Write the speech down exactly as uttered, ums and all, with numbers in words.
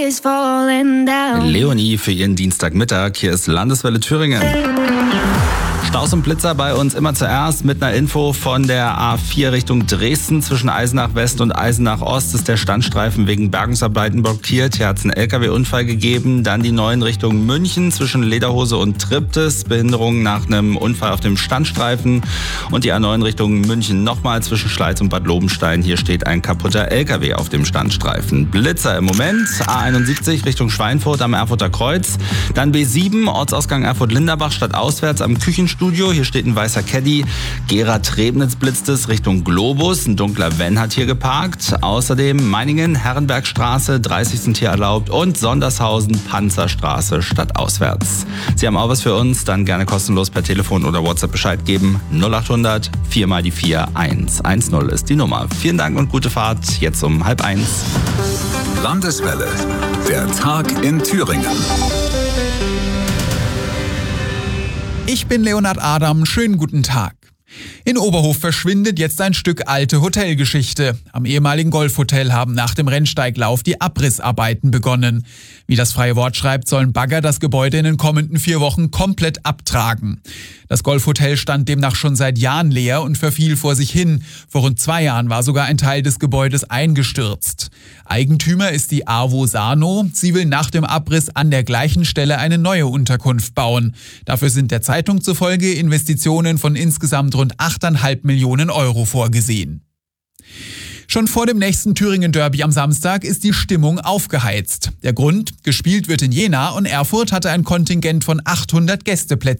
is falling down. Leonie für ihren Dienstagmittag. Hier ist Landeswelle Thüringen. Staus und Blitzer bei uns immer zuerst mit einer Info von der A vier Richtung Dresden. Zwischen Eisenach West und Eisenach Ost ist der Standstreifen wegen Bergungsarbeiten blockiert. Hier hat es einen L K W-Unfall gegeben. Dann die neun Richtung München zwischen Lederhose und Triptis. Behinderung nach einem Unfall auf dem Standstreifen. Und die A neun Richtung München nochmal zwischen Schleiz und Bad Lobenstein. Hier steht ein kaputter L K W auf dem Standstreifen. Blitzer im Moment. A einundsiebzig Richtung Schweinfurt am Erfurter Kreuz. Dann B sieben Ortsausgang Erfurt-Linderbach stadtauswärts am Küchenstudio. Hier steht ein weißer Caddy. Gera-Trebnitz blitzt es Richtung Globus. Ein dunkler Van hat hier geparkt. Außerdem Meiningen, Herrenbergstraße, dreißig sind hier erlaubt. Und Sondershausen, Panzerstraße stadtauswärts. Sie haben auch was für uns? Dann gerne kostenlos per Telefon oder WhatsApp Bescheid geben. null achthundert vier mal die vier eins eins null ist die Nummer. Vielen Dank und gute Fahrt. Jetzt um halb eins. Landeswelle. Der Tag in Thüringen. Ich bin Leonhard Adam, schönen guten Tag. In Oberhof verschwindet jetzt ein Stück alte Hotelgeschichte. Am ehemaligen Golfhotel haben nach dem Rennsteiglauf die Abrissarbeiten begonnen. Wie das Freie Wort schreibt, sollen Bagger das Gebäude in den kommenden vier Wochen komplett abtragen. Das Golfhotel stand demnach schon seit Jahren leer und verfiel vor sich hin. Vor rund zwei Jahren war sogar ein Teil des Gebäudes eingestürzt. Eigentümer ist die AWO Sano. Sie will nach dem Abriss an der gleichen Stelle eine neue Unterkunft bauen. Dafür sind der Zeitung zufolge Investitionen von insgesamt rund acht Komma fünf Millionen Euro vorgesehen. Schon vor dem nächsten Thüringen-Derby am Samstag ist die Stimmung aufgeheizt. Der Grund? Gespielt wird in Jena und Erfurt hatte ein Kontingent von achthundert Gästeplätzen